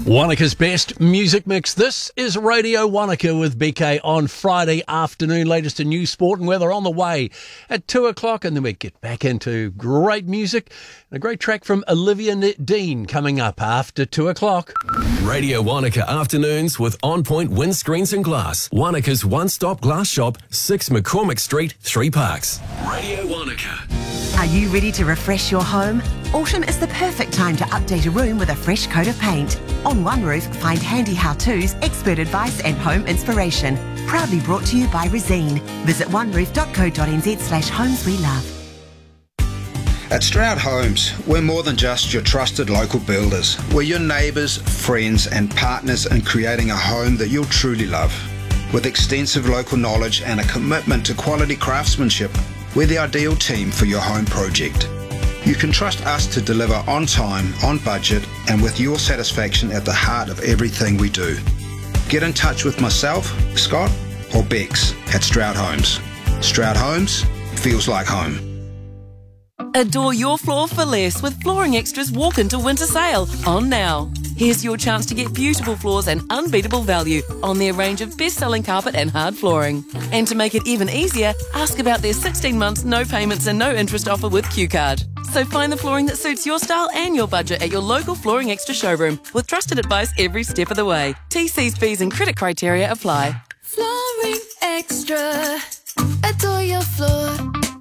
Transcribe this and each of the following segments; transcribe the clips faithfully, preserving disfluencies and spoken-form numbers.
Wanaka's best music mix. This is Radio Wanaka with B K on Friday afternoon. Latest in news, sport and weather on the way at two o'clock. And then we get back into great music. A great track from Olivia Dean coming up after two o'clock. Radio Wanaka afternoons with On Point Windscreens and Glass. Wanaka's one-stop glass shop, six McCormick Street, Three Parks. Radio Wanaka. Are you ready to refresh your home? Autumn is the perfect time to update a room with a fresh coat of paint. On One Roof, find handy how-tos, expert advice and home inspiration. Proudly brought to you by Resene. Visit oneroof dot co dot n z slash homes we love. At Stroud Homes, we're more than just your trusted local builders. We're your neighbours, friends and partners in creating a home that you'll truly love. With extensive local knowledge and a commitment to quality craftsmanship, we're the ideal team for your home project. You can trust us to deliver on time, on budget, and with your satisfaction at the heart of everything we do. Get in touch with myself, Scott, or Bex at Stroud Homes. Stroud Homes feels like home. Adore your floor for less with Flooring Extra's Walk Into Winter Sale on now. Here's your chance to get beautiful floors and unbeatable value on their range of best-selling carpet and hard flooring. And to make it even easier, ask about their sixteen months no payments and no interest offer with Q Card. So find the flooring that suits your style and your budget at your local Flooring Extra showroom with trusted advice every step of the way. T Cs, fees and credit criteria apply. Flooring Extra. Adore your floor.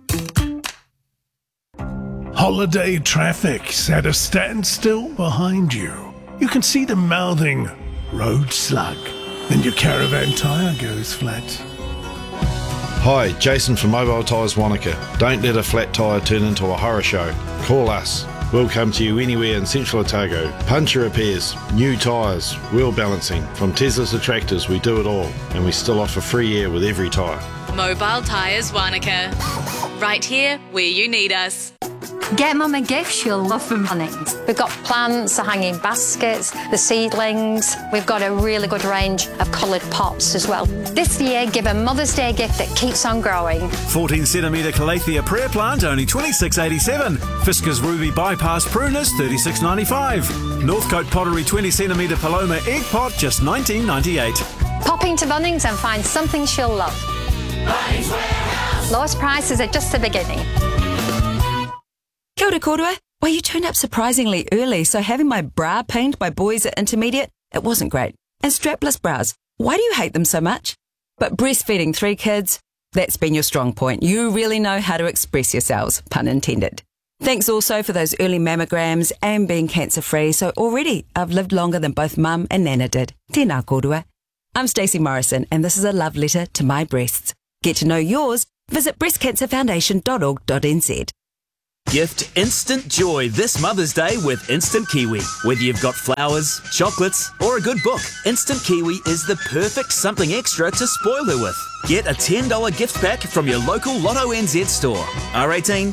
Holiday traffic's at a standstill behind you. You can see them mouthing, "Road slug." Then your caravan tyre goes flat. Hi, Jason from Mobile Tyres Wanaka. Don't let a flat tyre turn into a horror show. Call us. We'll come to you anywhere in Central Otago. Puncture repairs, new tyres, wheel balancing. From Teslas to tractors, we do it all. And we still offer free air with every tyre. Mobile Tyres Wanaka. Right here where you need us. Get Mum a gift, she'll love the money. We've got plants, the hanging baskets, the seedlings. We've got a really good range of coloured pots as well. This year, give a Mother's Day gift that keeps on growing. fourteen centimetre Calathea prayer plant, only twenty-six eighty-seven. Fiskars Ruby Bypass pruners, thirty-six ninety-five. Northcote Pottery twenty centimetre Paloma egg pot, just nineteen ninety-eight. Pop into Bunnings and find something she'll love. Bunnings Warehouse. Lowest prices are just the beginning. Kia ora korua. Well, you turned up surprisingly early, so having my bra pained by boys at intermediate, it wasn't great. And strapless bras, why do you hate them so much? But breastfeeding three kids, that's been your strong point. You really know how to express yourselves, pun intended. Thanks also for those early mammograms and being cancer-free, so already I've lived longer than both Mum and Nana did. Tēnā korua. I'm Stacey Morrison, and this is a love letter to my breasts. Get to know yours, visit breast cancer foundation dot org dot n z. Gift instant joy this Mother's Day with Instant Kiwi. Whether you've got flowers, chocolates, or a good book, Instant Kiwi is the perfect something extra to spoil her with. Get a ten dollars gift pack from your local Lotto N Z store. R eighteen.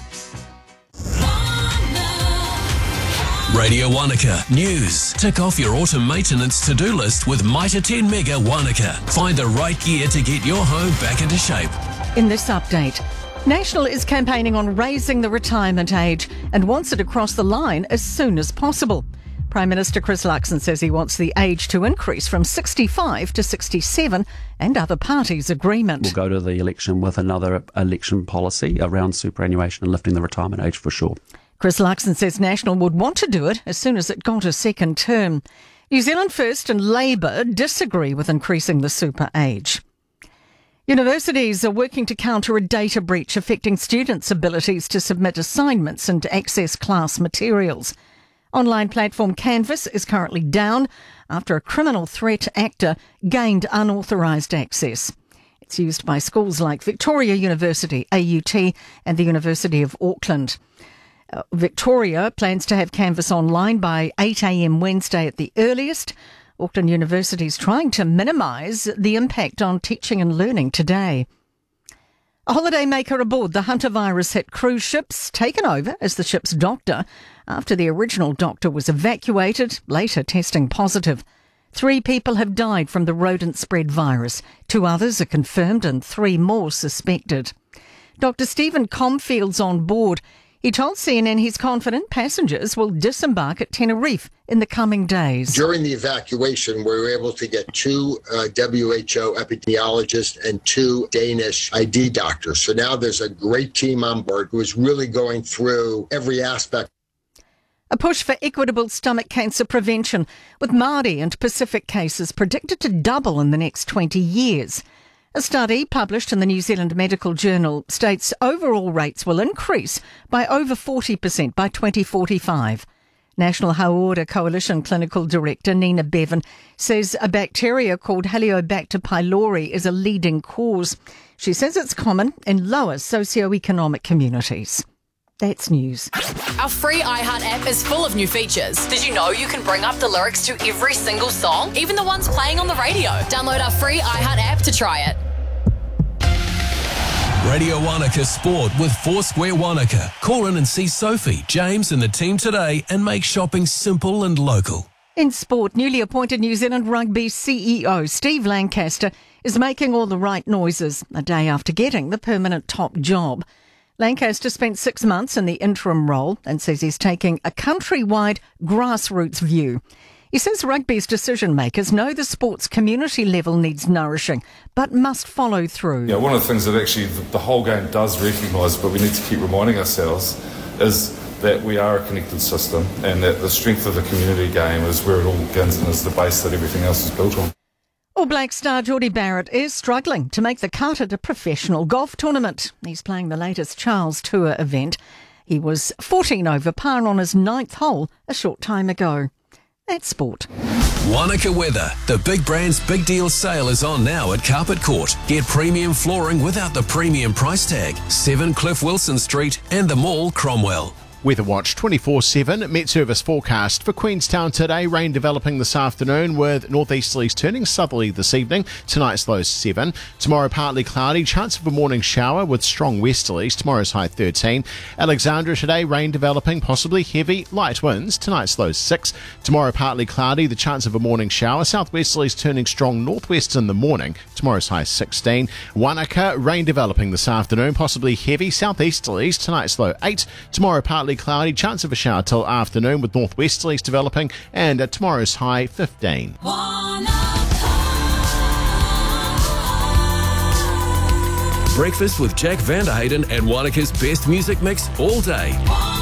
Radio Wanaka News. Tick off your autumn maintenance to-do list with Mitre ten Mega Wanaka. Find the right gear to get your home back into shape. In this update, National is campaigning on raising the retirement age and wants it across the line as soon as possible. Prime Minister Chris Luxon says he wants the age to increase from sixty-five to sixty-seven and other parties' agreement. We'll go to the election with another election policy around superannuation and lifting the retirement age for sure. Chris Luxon says National would want to do it as soon as it got a second term. New Zealand First and Labour disagree with increasing the super age. Universities are working to counter a data breach affecting students' abilities to submit assignments and access class materials. Online platform Canvas is currently down after a criminal threat actor gained unauthorised access. It's used by schools like Victoria University, A U T, and the University of Auckland. Uh, Victoria plans to have Canvas online by eight a m Wednesday at the earliest. Auckland University is trying to minimise the impact on teaching and learning today. A holidaymaker aboard the Hunter virus hit cruise ships, taken over as the ship's doctor after the original doctor was evacuated, later testing positive. Three people have died from the rodent-spread virus. Two others are confirmed and three more suspected. Doctor Stephen Comfield's on board. He told C N N he's confident passengers will disembark at Tenerife in the coming days. During the evacuation, we were able to get two uh, W H O epidemiologists and two Danish I D doctors. So now there's a great team on board who is really going through every aspect. A push for equitable stomach cancer prevention, with Māori and Pacific cases predicted to double in the next twenty years. A study published in the New Zealand Medical Journal states overall rates will increase by over forty percent by twenty forty-five. National Hauora Coalition Clinical Director Nina Bevan says a bacteria called Helicobacter pylori is a leading cause. She says it's common in lower socioeconomic communities. That's news. Our free iHeart app is full of new features. Did you know you can bring up the lyrics to every single song, even the ones playing on the radio? Download our free iHeart app to try it. Radio Wanaka Sport with Foursquare Wanaka. Call in and see Sophie, James and the team today and make shopping simple and local. In sport, newly appointed New Zealand Rugby C E O Steve Lancaster is making all the right noises a day after getting the permanent top job. Lancaster spent six months in the interim role and says he's taking a countrywide grassroots view. He says rugby's decision makers know the sport's community level needs nourishing, but must follow through. Yeah, one of the things that actually the, the whole game does recognise, but we need to keep reminding ourselves, is that we are a connected system and that the strength of the community game is where it all begins and is the base that everything else is built on. All Black star Geordie Barrett is struggling to make the cut at a professional golf tournament. He's playing the latest Charles Tour event. He was fourteen over par on his ninth hole a short time ago. That's sport. Wanaka weather. The Big Brands Big Deal sale is on now at Carpet Court. Get premium flooring without the premium price tag. seven Cliff Wilson Street and the Mall, Cromwell. Weather Watch twenty-four seven Met Service forecast for Queenstown today. Rain developing this afternoon with northeasterlies turning southerly this evening. Tonight's low seven. Tomorrow partly cloudy. Chance of a morning shower with strong westerlies. Tomorrow's high thirteen. Alexandra today rain developing, possibly heavy. Light winds. Tonight's low six. Tomorrow partly cloudy. The chance of a morning shower. Southwesterlies turning strong northwest in the morning. Tomorrow's high sixteen. Wanaka rain developing this afternoon, possibly heavy. Southeasterlies. Tonight's low eight. Tomorrow partly cloudy, chance of a shower till afternoon with northwesterlies developing, and uh, tomorrow's high fifteen. Breakfast with Jack Vanderhayden and Wanaka's best music mix all day.